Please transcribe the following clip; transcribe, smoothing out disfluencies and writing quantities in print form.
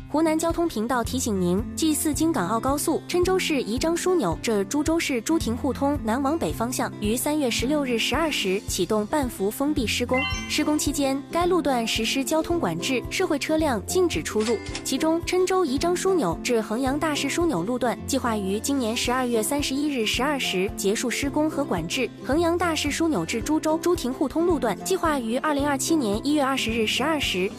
湖南交通频道提醒您：G4京港澳高速郴州市宜章枢纽至株洲市朱亭互通南往北方向于3月16日12时启动半幅封闭施工。施工期间，该路段实施交通管制，社会车辆禁止出入。其中，郴州宜章枢纽至衡阳大市枢纽路段计划于今年12月31日12时结束施工和管制；衡阳大市枢纽至株洲朱亭互通路段计划于2027年1月20日12时